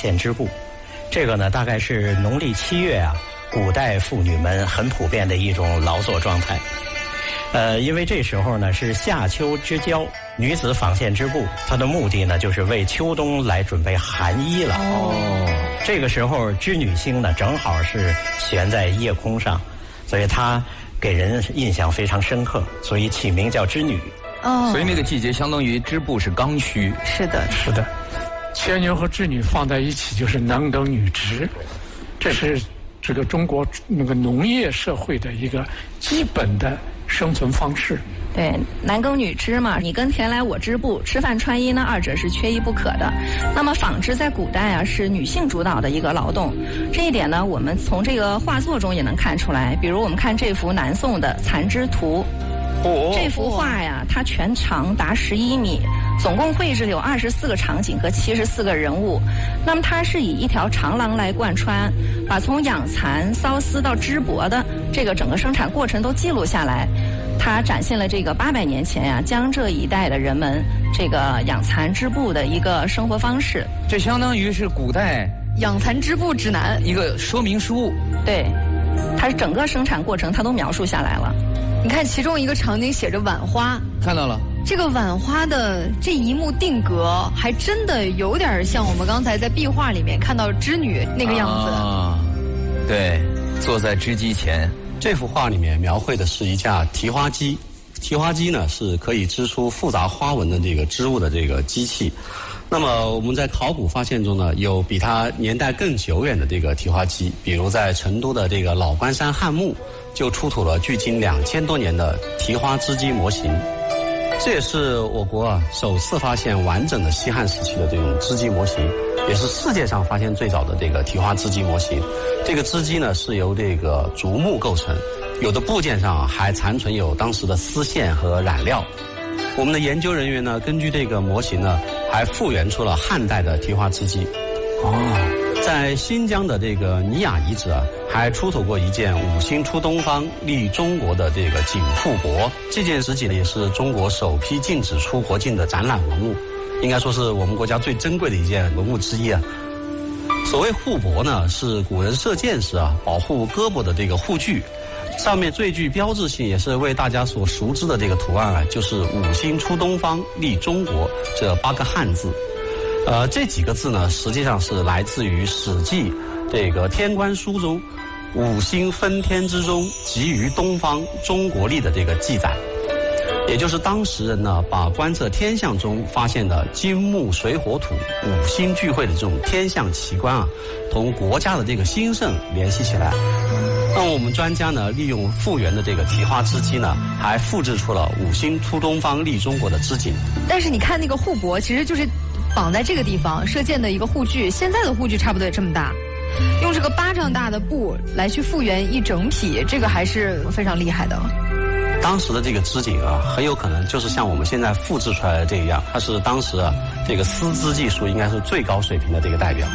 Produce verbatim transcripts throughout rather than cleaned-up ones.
线织布。这个呢，大概是农历七月啊，古代妇女们很普遍的一种劳作状态。呃，因为这时候呢是夏秋之交，女子纺线织布，它的目的呢就是为秋冬来准备寒衣了。哦，这个时候织女星呢正好是悬在夜空上，所以它给人印象非常深刻，所以起名叫织女。 哦， 所以那个季节相当于织布是刚需。 是的， 是的。牵牛和织女放在一起就是男耕女织，这是这个中国那个农业社会的一个基本的生存方式。 对，男耕女织嘛，你耕田来我织布，吃饭穿衣呢，二者是缺一不可的。那么纺织在古代啊是女性主导的一个劳动，这一点呢我们从这个画作中也能看出来。比如我们看这幅南宋的《蚕织图》，哦，这幅画呀它全长达十一米，总共绘制有二十四个场景和七十四个人物。那么它是以一条长廊来贯穿，把从养蚕、缫丝到织帛的这个整个生产过程都记录下来。它展现了这个八百年前呀、啊、江浙一带的人们这个养蚕织布的一个生活方式。 这相当于是古代养蚕织布指南一个说明书。 对，它是整个生产过程它都描述下来了。 你看其中一个场景写着碗花， 看到了。 这个碗花的这一幕定格，还真的有点像我们刚才在壁画里面看到织女那个样子。 啊，对，坐在织机前。 这幅画里面描绘的是一架提花机，提花机呢是可以织出复杂花纹的这个织物的这个机器。那么我们在考古发现中呢，有比它年代更久远的这个提花机，比如在成都的这个老关山汉墓就出土了距今两千多年的提花织机模型。这也是我国啊首次发现完整的西汉时期的这种织机模型，也是世界上发现最早的这个提花织机模型。这个织机呢是由这个竹木构成，有的部件上还残存有当时的丝线和染料。我们的研究人员呢根据这个模型呢还复原出了汉代的提花织机。哦，在新疆的这个尼雅遗址啊，还出土过一件五星出东方立中国的这个锦铺帛。这件织锦呢也是中国首批禁止出国境的展览文物，应该说是我们国家最珍贵的一件文物之一啊。所谓护帛呢，是古人射箭时啊保护胳膊的这个护具，上面最具标志性也是为大家所熟知的这个图案啊，就是五星出东方立中国这八个汉字。呃，这几个字呢，实际上是来自于《史记》这个《天官书》中“五星分天之中，集于东方，中国历”的这个记载。也就是当时人呢，把观测天象中发现的金木水火土五星聚会的这种天象奇观啊，同国家的这个兴盛联系起来。那我们专家呢，利用复原的这个提花织机呢，还复制出了五星出东方立中国的织锦。 但是你看那个护帛，其实就是绑在这个地方射箭的一个护具，现在的护具差不多也这么大，用这个巴掌大的布来去复原一整匹，这个还是非常厉害的。 当时的这个织锦啊，很有可能就是像我们现在复制出来的这样，它是当时啊这个丝织技术应该是最高水平的这个代表。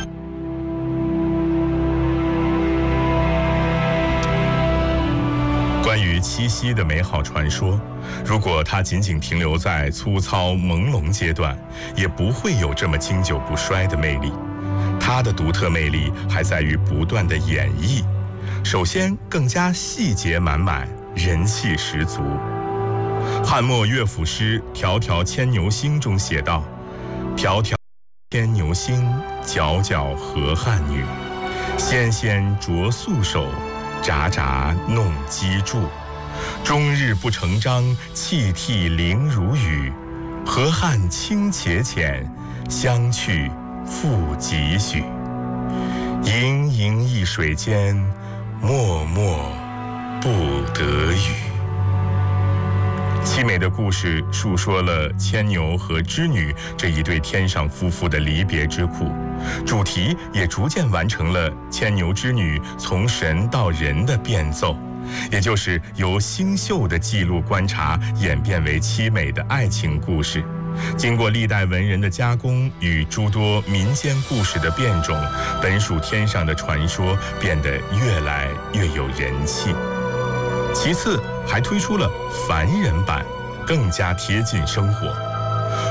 关于七夕的美好传说，如果它仅仅停留在粗糙朦胧阶段，也不会有这么经久不衰的魅力。它的独特魅力还在于不断的演绎，首先更加细节满满，人气十足。汉末乐府诗《迢迢牵牛星》中写道：“迢迢牵牛星，皎皎河汉女。纤纤擢素手，札札弄机杼。终日不成章，泣涕零如雨。河汉清且浅，相去复几许。盈盈一水间，脉脉不得语。”凄美的故事述说了牵牛和织女这一对天上夫妇的离别之苦，主题也逐渐完成了牵牛织女从神到人的变奏，也就是由星宿的记录观察演变为凄美的爱情故事。经过历代文人的加工与诸多民间故事的变种，本属天上的传说变得越来越有人气。其次还推出了凡人版，更加贴近生活。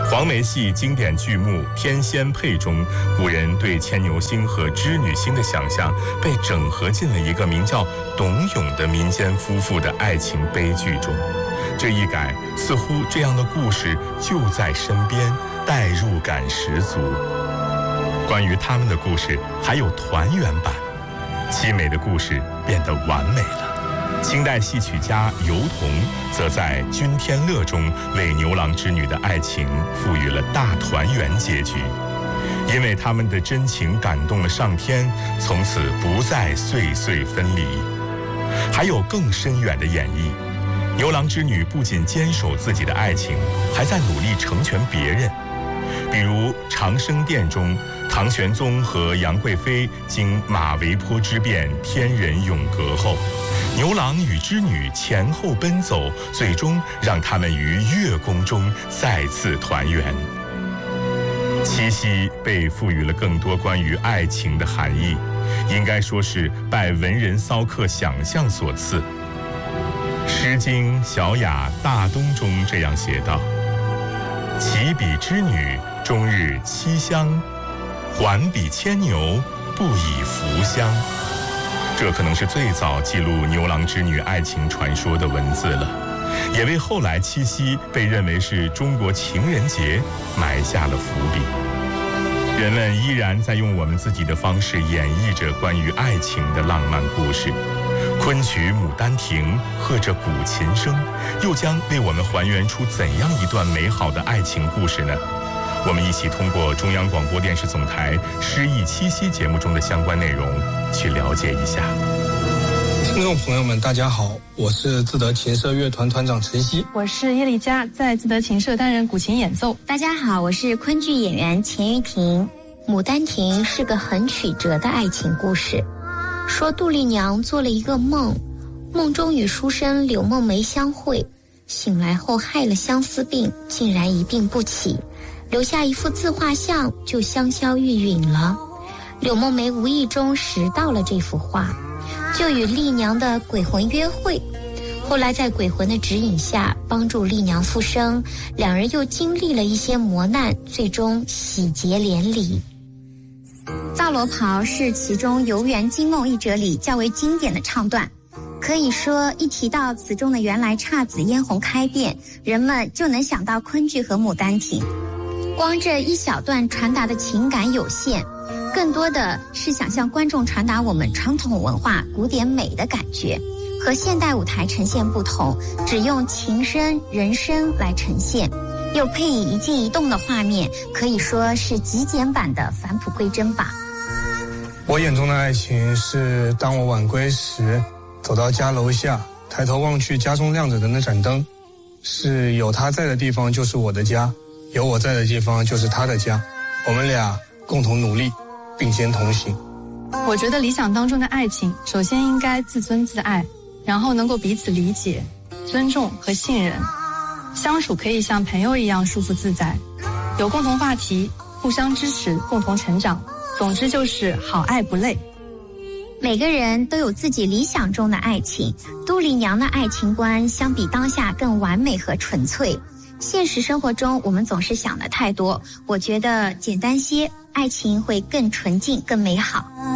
黄梅戏经典剧目《天仙配》中，古人对牵牛星和织女星的想象被整合进了一个名叫董永的民间夫妇的爱情悲剧中。这一改，似乎这样的故事就在身边，代入感十足。关于他们的故事还有团圆版，凄美的故事变得完美了。清代戏曲家尤彤则在《君天乐》中为牛郎织女的爱情赋予了大团圆结局，因为他们的真情感动了上天，从此不再岁岁分离。还有更深远的演绎，牛郎织女不仅坚守自己的爱情，还在努力成全别人。比如长生殿中，唐玄宗和杨贵妃经马嵬坡之变，天人永隔后，牛郎与织女前后奔走，最终让他们于月宫中再次团圆。七夕被赋予了更多关于爱情的含义，应该说是拜文人骚客想象所赐。《诗经·小雅·大东》中这样写道：骑比织女，终日七香；环比牵牛，不以福香。这可能是最早记录牛郎织女爱情传说的文字了，也为后来七夕被认为是中国情人节埋下了伏笔。人们依然在用我们自己的方式演绎着关于爱情的浪漫故事。昆曲《牡丹亭》和着古琴声，又将为我们还原出怎样一段美好的爱情故事呢？我们一起通过中央广播电视总台诗意七夕节目中的相关内容去了解一下。 听众朋友们大家好，我是自得琴社乐团团长陈曦。 我是叶丽佳，在自得琴社担任古琴演奏。 大家好，我是昆剧演员钱玉婷。牡丹亭是个很曲折的爱情故事，说杜丽娘做了一个梦，梦中与书生柳梦梅相会，醒来后害了相思病，竟然一病不起，留下一幅自画像就香消玉殒了。柳梦梅无意中拾到了这幅画，就与丽娘的鬼魂约会，后来在鬼魂的指引下帮助丽娘复生，两人又经历了一些磨难，最终喜结连理。 皂罗袍是其中《游园惊梦》一折里较为经典的唱段，可以说一提到词中的原来姹紫嫣红开遍，人们就能想到昆剧和牡丹亭。光这一小段传达的情感有限，更多的是想向观众传达我们传统文化古典美的感觉，和现代舞台呈现不同，只用琴声人声来呈现，又配以一静一动的画面，可以说是极简版的返璞归真吧。 我眼中的爱情是，当我晚归时走到家楼下，抬头望去家中亮着的那盏灯，是有他在的地方就是我的家，有我在的地方就是他的家，我们俩共同努力，并肩同行。 我觉得理想当中的爱情，首先应该自尊自爱，然后能够彼此理解、尊重和信任，相处可以像朋友一样舒服自在，有共同话题，互相支持，共同成长。总之就是好爱不累。 每个人都有自己理想中的爱情，杜丽娘的爱情观相比当下更完美和纯粹。现实生活中我们总是想的太多，我觉得简单些，爱情会更纯净更美好。